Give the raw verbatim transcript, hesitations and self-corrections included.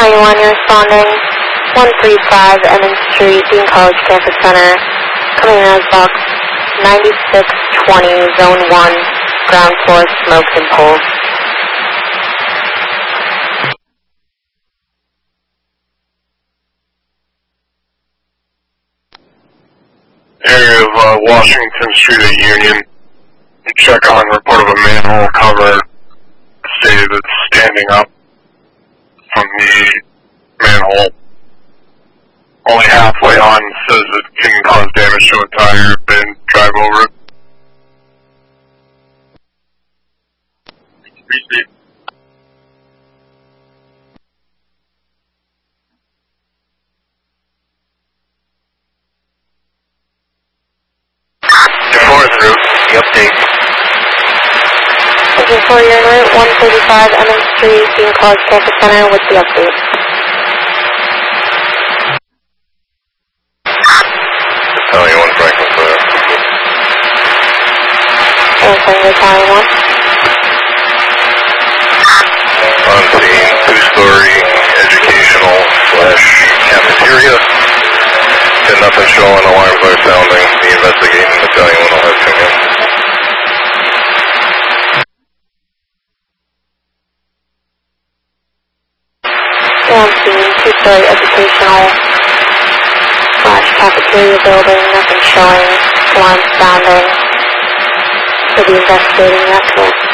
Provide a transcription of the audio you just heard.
ninety-one, you're responding. one thirty-five Emmons Street, Dean College Campus Center. Coming in as box ninety-six twenty, Zone one, ground floor, smokes and pulse. Area of uh, Washington Street at Union. Check on report of a manhole cover. Say that's standing up from the manhole. Only halfway on, says it can cause damage to a tire, then drive over it. Receive. Fourth route, the update. Looking for your route, one thirty-five Emmons Street, Dean College Campus Center with the update. ninety-one Franklin Center. Answering the ninety-one. On scene, two-story educational slash cafeteria. Did nothing showing, alarms are sounding. The investigating battalion will have to in. On scene, two-story educational slash cafeteria building, nothing showing, alarm sounding. Should be investigating that case.